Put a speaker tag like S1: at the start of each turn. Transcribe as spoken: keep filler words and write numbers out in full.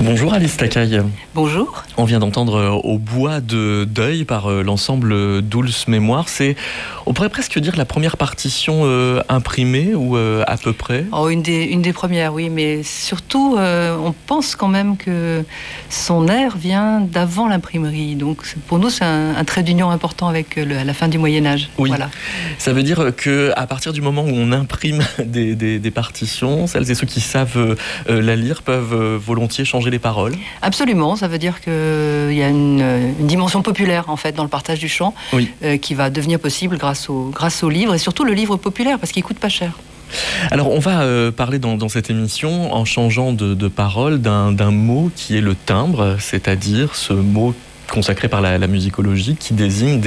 S1: Bonjour Alice Tacaille.
S2: Bonjour.
S1: On vient d'entendre Au bois de deuil par l'ensemble Dulce Mémoire. C'est, on pourrait presque dire, la première partition euh, imprimée ou euh, à peu près.
S2: Oh, une, des, une des premières, oui, mais surtout, euh, on pense quand même que son air vient d'avant l'imprimerie. Donc pour nous, c'est un, un trait d'union important avec le, la fin du Moyen-Âge.
S1: Oui.
S2: Voilà.
S1: Ça veut dire qu'à partir du moment où on imprime des, des, des partitions, celles et ceux qui savent euh, la lire peuvent euh, volontiers changer les paroles.
S2: Absolument, ça veut dire qu'il y a une, une dimension populaire en fait dans le partage du chant,
S1: oui.
S2: euh, qui va devenir possible grâce au, grâce au livre, et surtout le livre populaire parce qu'il coûte pas cher.
S1: Alors on va euh, parler dans, dans cette émission, en changeant de, de parole, d'un, d'un mot qui est le timbre, c'est-à-dire ce mot consacré par la, la musicologie qui désigne